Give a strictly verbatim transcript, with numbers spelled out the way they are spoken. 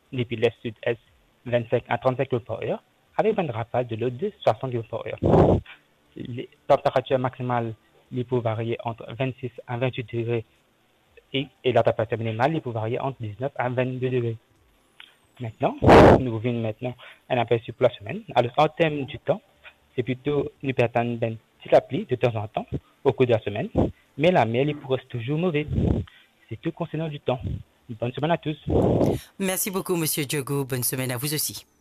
depuis l'est sud-est, vingt-cinq à trente-cinq kilomètres par heure, avec une rafale de l'eau de soixante kilomètres par heure. Les températures maximales les peuvent varier entre vingt-six à vingt-huit degrés et, et la température minimale les peut varier entre dix-neuf à vingt-deux degrés. Maintenant, nous revenons maintenant à un aperçu pour la semaine. Alors, en termes du temps, c'est plutôt une période ben, si la pluie de temps en temps au cours de la semaine, mais la mer, il reste toujours mauvais. C'est tout concernant du temps. Bonne semaine à tous. Merci beaucoup, Monsieur Diogo. Bonne semaine à vous aussi.